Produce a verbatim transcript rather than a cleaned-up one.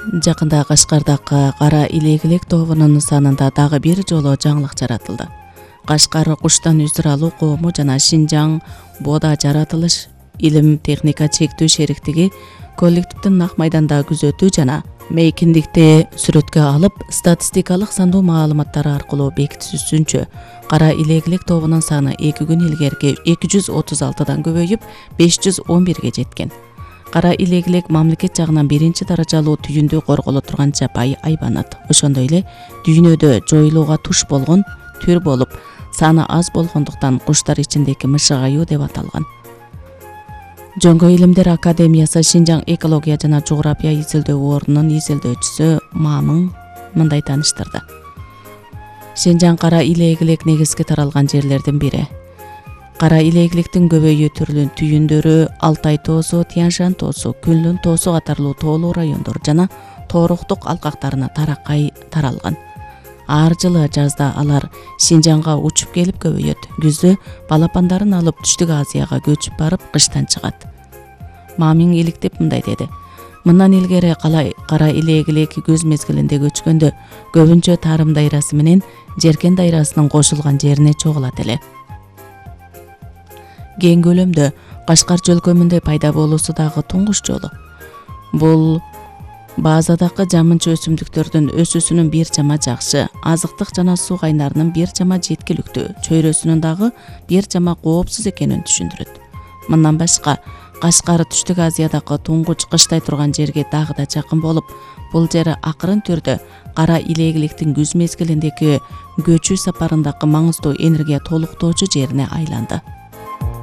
Жакында Кашкардагы кара илегилек тобунун санында дагы бир жолу жаңылык жаратылды. Кашкар куштан үзүр алуу коому жана Шинжаң Бода жаратылыш илим техника чектүү шериктиги коллективдин нак майданда күзөтүү жана мейкиндикти сүрөткө алып статистикалык сандуу маалыматтары аркылуу бекитүүсүнчө кара илегилек тобунун саны эки күн илгерки эки жүз отуз алтыдан көбөйүп беш жүз он бирге жеткен. Кара илегилек мамлекет жагынан биринчи даражалуу түйүндү корголо турган жапай айбанат. Ошондой эле дүйнөдө жоюлууга туш болгон түр болуп, саны аз болгондуктан куштар ичиндеги мышыгаю деп аталган. Жоңго илимдер академиясы Шинжаң экология жана жография изилдөө ордунун изилдөөчүсү Мамың мындай тааныштырды. Шинжаң кара илегилек негизги таралган жерлердин бири. Кара илегиликтин көбөйүү түрлүү түйүндөрү Алтай тоосу, Тянь-Шань тоосу, Күнлүн тоосу катарлуу тоолуу райондор жана тооруктук алкактарына таракай таралган. Ар жылы жазда алар Шинжаңга учуп келип көбөйөт. Күздө балапандарын алып Түштүк Азияга көчүп барып кыштан чыгат. Мамин иликтеп мындай деди. Мындан илгери кара илегилек көз мезгилинде көчкөндө көбүнчө Тарым дайрасы менен Жеркен дайрасынын кошулган жерине чогулат эле. Кең көлөмдө Кашкар жөлкөмүндө пайда болуусу дагы туңгуч жолу. Бул базадагы жамынча өсүмдүктөрдүн өсүүсүнүн бир жама жакшы, азыктык жана суу кайнарынын бир жама жеткиликтүү, чөйрөсүнүн дагы бир жама коопсуз экенин түшүндүрөт. Мындан башка, Кашкар Түштүк Азиядагы туңгуч кыштай турган жерге дагы да жакын болуп, бул жер акырын түрдө кара илегиликтин күз мезгилиндеги көчүү сапарындагы маңыздуу энергия толуктоочу жерине айланды.